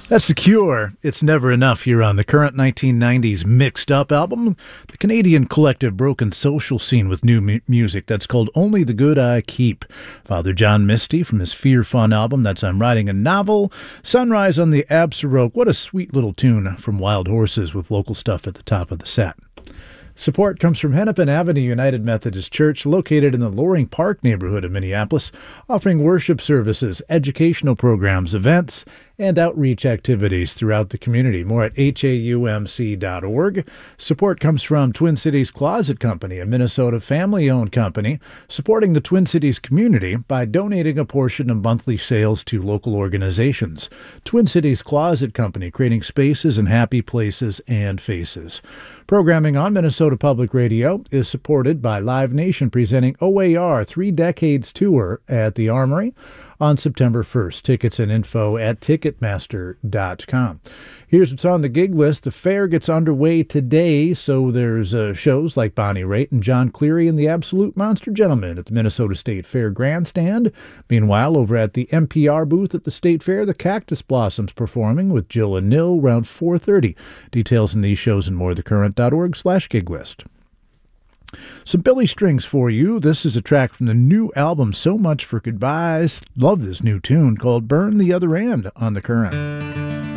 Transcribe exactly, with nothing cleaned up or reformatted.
That's The Cure. It's Never Enough here on the Current nineteen nineties Mixed Up album. The Canadian collective broke in social scene with new mu- music that's called Only the Good I Keep. Father John Misty from his Fear Fun album, that's I'm Writing a Novel. Sunrise on the Absaroque. What a sweet little tune from Wild Horses with local stuff at the top of the set. Support comes from Hennepin Avenue United Methodist Church, located in the Loring Park neighborhood of Minneapolis, offering worship services, educational programs, events, and outreach activities throughout the community. More at H A U M C dot org. Support comes from Twin Cities Closet Company, a Minnesota family-owned company, supporting the Twin Cities community by donating a portion of monthly sales to local organizations. Twin Cities Closet Company, creating spaces and happy places and faces. Programming on Minnesota Public Radio is supported by Live Nation, presenting O A R Three Decades Tour at the Armory on September first. Tickets and info at Ticketmaster dot com. Here's what's on the gig list. The fair gets underway today, so there's uh, shows like Bonnie Raitt and John Cleary and the Absolute Monster Gentlemen at the Minnesota State Fair Grandstand. Meanwhile, over at the M P R booth at the State Fair, the Cactus Blossoms performing with Jill and Nil around four thirty. Details in these shows and more at the current dot org slash gig list. Some Billy Strings for you. This is a track from the new album, So Much for Goodbyes. Love this new tune called Burn the Other End on The Current.